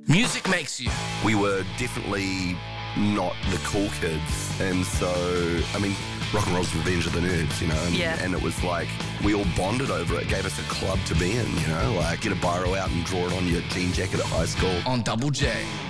Music makes you. We were definitely not the cool kids, and so, I mean, rock and roll's Revenge of the Nerds, you know, and it was like, we all bonded over it, gave us a club to be in, you know, like get a biro out and draw it on your jean jacket at high school. On Double J.